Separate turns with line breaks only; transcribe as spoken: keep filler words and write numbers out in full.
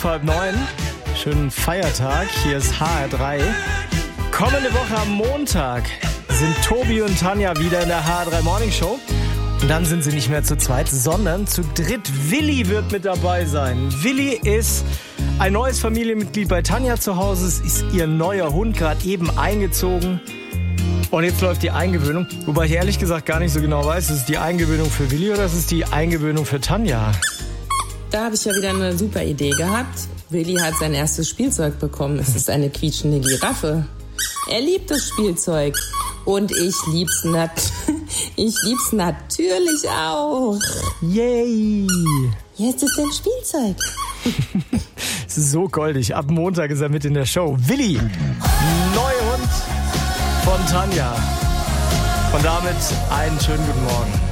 Halb neun, schönen Feiertag, hier ist H R drei. Kommende Woche am Montag sind Tobi und Tanja wieder in der H R drei Morning Show. Und dann sind sie nicht mehr zu zweit, sondern zu dritt. Willi wird mit dabei sein. Willi ist ein neues Familienmitglied bei Tanja zu Hause. Es ist ihr neuer Hund, gerade eben eingezogen. Und jetzt läuft die Eingewöhnung. Wobei ich ehrlich gesagt gar nicht so genau weiß, ist es die Eingewöhnung für Willi oder ist es die Eingewöhnung für Tanja?
Da habe ich ja wieder eine super Idee gehabt. Willi hat sein erstes Spielzeug bekommen. Es ist eine quietschende Giraffe. Er liebt das Spielzeug. Und ich lieb's, nat- ich lieb's natürlich auch.
Yay!
Jetzt ist ein Spielzeug.
Es ist so goldig. Ab Montag ist er mit in der Show. Willi, neuer Hund von Tanja. Und damit einen schönen guten Morgen.